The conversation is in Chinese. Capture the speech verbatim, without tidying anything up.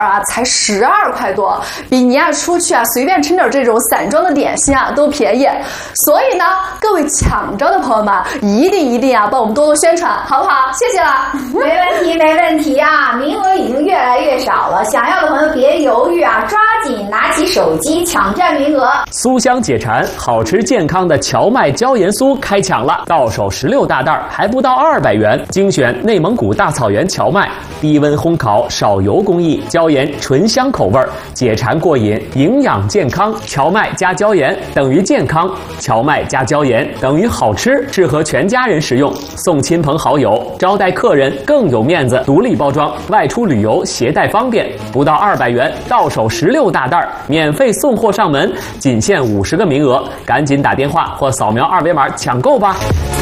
啊，才十二块多，比你啊出去啊随便吃点这种散装的点心啊都便宜。所以呢，各位抢着的朋友们，一定一定啊帮我们多多宣传，好不好？谢谢了。 没问题，没问题啊！名额已经越来越少了，想要的朋友别犹豫啊，抓紧拿起手机抢占名额。 酥香解馋，好吃健康的荞麦椒盐酥开抢了，到手十六大袋，还不到二百元，精选内蒙古大草原荞麦，低温烘烤，少油工艺，椒盐醇香口味，解馋过瘾，营养健康。荞麦加椒盐等于健康，荞麦加椒盐等于好吃，适合全家人食用，送亲朋好友，招待客人更有面子。独立包装，外出旅游携带方便，不到二百元，到手十六大袋，免费送货上门，仅限五十个名额，赶紧打电话或扫描二维码抢购吧。